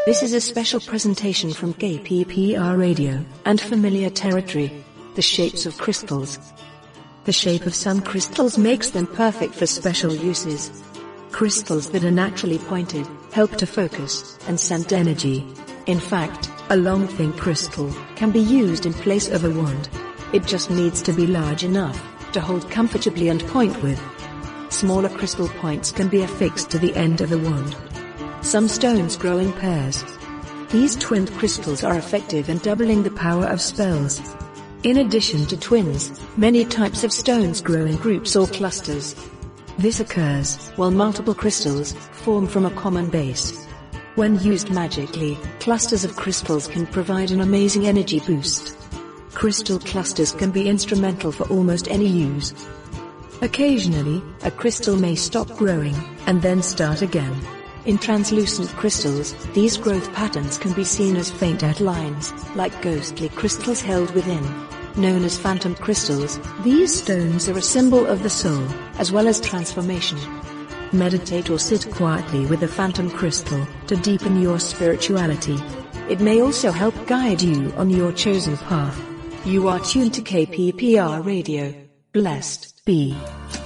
This is a special presentation from KPPR Radio and familiar territory. The shapes of crystals. The shape of some crystals makes them perfect for special uses. Crystals that are naturally pointed help to focus and send energy. In fact, a long thin crystal can be used in place of a wand. It just needs to be large enough to hold comfortably and point with. Smaller crystal points can be affixed to the end of the wand. Some stones grow in pairs. These twinned crystals are effective in doubling the power of spells. In addition to twins, many types of stones grow in groups or clusters. This occurs while multiple crystals form from a common base. When used magically, clusters of crystals can provide an amazing energy boost. Crystal clusters can be instrumental for almost any use. Occasionally, a crystal may stop growing and then start again. In translucent crystals, these growth patterns can be seen as faint outlines, like ghostly crystals held within. Known as phantom crystals, these stones are a symbol of the soul, as well as transformation. Meditate or sit quietly with a phantom crystal to deepen your spirituality. It may also help guide you on your chosen path. You are tuned to KPPR Radio. Blessed be.